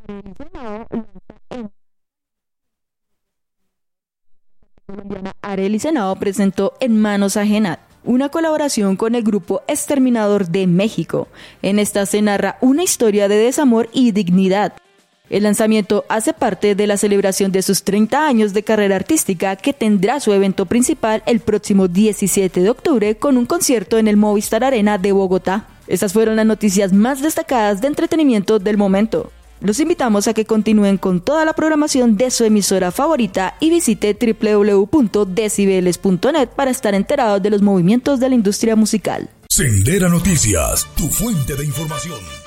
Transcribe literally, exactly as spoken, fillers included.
Arely Senao presentó En Manos Ajenas, una colaboración con el grupo Exterminador de México. En esta se narra una historia de desamor y dignidad. El lanzamiento hace parte de la celebración de sus treinta años de carrera artística, que tendrá su evento principal el próximo diecisiete de octubre con un concierto en el Movistar Arena de Bogotá. Estas fueron las noticias más destacadas de entretenimiento del momento. Los invitamos a que continúen con toda la programación de su emisora favorita y visite doble u doble u doble u punto decibeles punto net para estar enterados de los movimientos de la industria musical. Sendera Noticias, tu fuente de información.